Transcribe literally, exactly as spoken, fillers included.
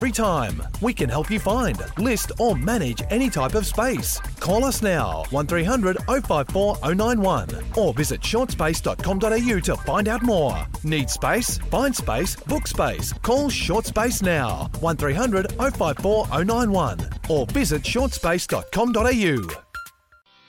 every time. We can help you find, list or manage any type of space. Call us now, one three hundred oh five four oh nine one or visit short space dot com dot a u to find out more. Need space? Find space, book space. Call Short Space now, one three hundred oh five four oh nine one or visit short space dot com dot a u.